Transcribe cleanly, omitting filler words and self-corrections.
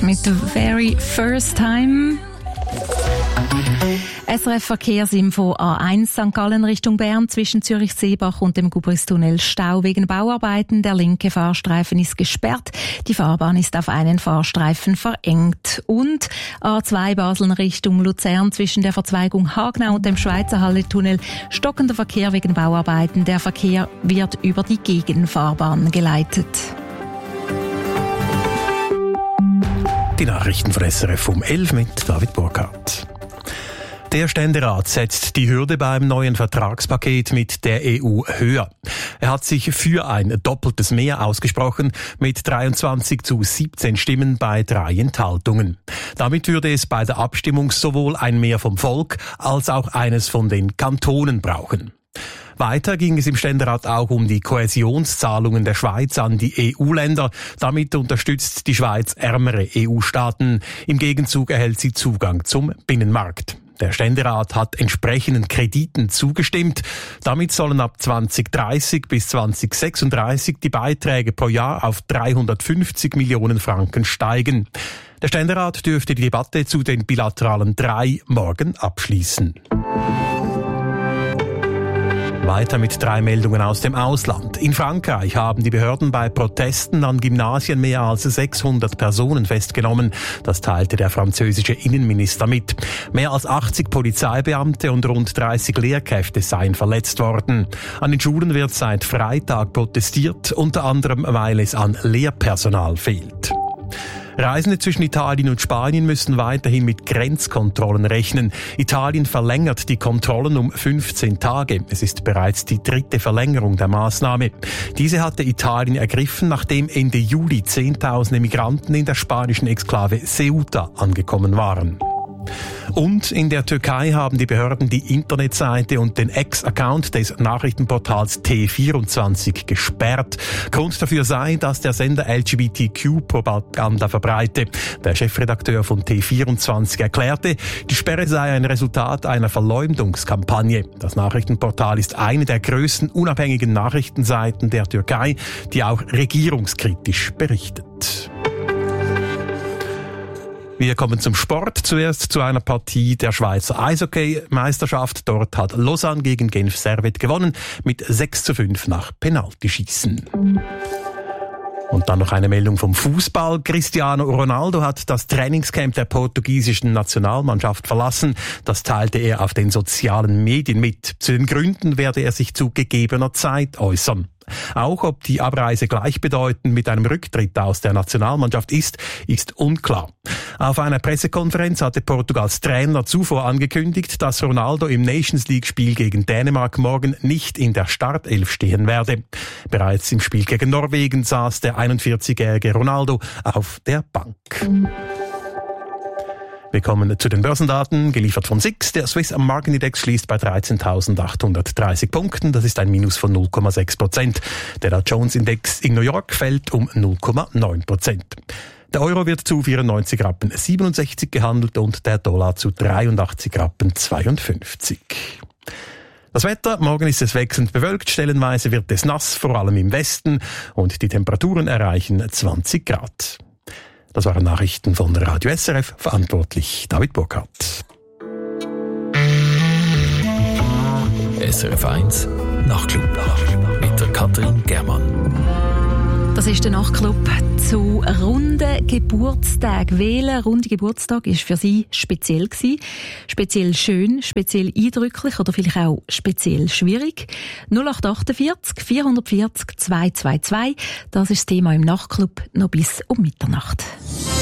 mit «The Very First Time». SRF Verkehrsinfo A1 St. Gallen Richtung Bern zwischen Zürich-Seebach und dem Gubristunnel Stau wegen Bauarbeiten. Der linke Fahrstreifen ist gesperrt. Die Fahrbahn ist auf einen Fahrstreifen verengt. Und A2 Basel Richtung Luzern zwischen der Verzweigung Hagnau und dem Schweizer Halletunnel stockender Verkehr wegen Bauarbeiten. Der Verkehr wird über die Gegenfahrbahn geleitet. Die Nachrichten von SRF um 11 mit David Burkhardt. Der Ständerat setzt die Hürde beim neuen Vertragspaket mit der EU höher. Er hat sich für ein doppeltes Mehr ausgesprochen, mit 23:17 Stimmen bei 3 Enthaltungen. Damit würde es bei der Abstimmung sowohl ein Mehr vom Volk als auch eines von den Kantonen brauchen. Weiter ging es im Ständerat auch um die Kohäsionszahlungen der Schweiz an die EU-Länder. Damit unterstützt die Schweiz ärmere EU-Staaten. Im Gegenzug erhält sie Zugang zum Binnenmarkt. Der Ständerat hat entsprechenden Krediten zugestimmt. Damit sollen ab 2030 bis 2036 die Beiträge pro Jahr auf 350 Millionen Franken steigen. Der Ständerat dürfte die Debatte zu den bilateralen 3 morgen abschließen. Weiter mit 3 Meldungen aus dem Ausland. In Frankreich haben die Behörden bei Protesten an Gymnasien mehr als 600 Personen festgenommen. Das teilte der französische Innenminister mit. Mehr als 80 Polizeibeamte und rund 30 Lehrkräfte seien verletzt worden. An den Schulen wird seit Freitag protestiert, unter anderem weil es an Lehrpersonal fehlt. Reisende zwischen Italien und Spanien müssen weiterhin mit Grenzkontrollen rechnen. Italien verlängert die Kontrollen um 15 Tage. Es ist bereits die 3. Verlängerung der Maßnahme. Diese hatte Italien ergriffen, nachdem Ende Juli Zehntausende Migranten in der spanischen Exklave Ceuta angekommen waren. Und in der Türkei haben die Behörden die Internetseite und den Ex-Account des Nachrichtenportals T24 gesperrt. Grund dafür sei, dass der Sender LGBTQ-Propaganda verbreite. Der Chefredakteur von T24 erklärte, die Sperre sei ein Resultat einer Verleumdungskampagne. Das Nachrichtenportal ist eine der größten unabhängigen Nachrichtenseiten der Türkei, die auch regierungskritisch berichtet. Wir kommen zum Sport. Zuerst zu einer Partie der Schweizer Eishockey-Meisterschaft. Dort hat Lausanne gegen Genf Servette gewonnen mit 6:5 nach Penaltyschießen. Und dann noch eine Meldung vom Fußball. Cristiano Ronaldo hat das Trainingscamp der portugiesischen Nationalmannschaft verlassen. Das teilte er auf den sozialen Medien mit. Zu den Gründen werde er sich zu gegebener Zeit äußern. Auch ob die Abreise gleichbedeutend mit einem Rücktritt aus der Nationalmannschaft ist unklar. Auf einer Pressekonferenz hatte Portugals Trainer zuvor angekündigt, dass Ronaldo im Nations-League-Spiel gegen Dänemark morgen nicht in der Startelf stehen werde. Bereits im Spiel gegen Norwegen saß der 41-jährige Ronaldo auf der Bank. Wir kommen zu den Börsendaten, geliefert von SIX. Der Swiss Market Index schließt bei 13.830 Punkten. Das ist ein Minus von 0,6%. Der Dow Jones Index in New York fällt um 0,9%. Der Euro wird zu 94,67 Rappen gehandelt und der Dollar zu 83,52 Rappen. Das Wetter, morgen ist es wechselnd bewölkt, stellenweise wird es nass, vor allem im Westen, und die Temperaturen erreichen 20 Grad. Das waren Nachrichten von Radio SRF, verantwortlich David Burkhardt. SRF 1 Nachtclub mit der Katrin Germann. Das ist der Nachtclub zu runden Geburtstagen. Welcher runde Geburtstag ist für Sie speziell gewesen? Speziell schön, speziell eindrücklich oder vielleicht auch speziell schwierig? 0848 440 222. Das ist das Thema im Nachtclub noch bis um Mitternacht.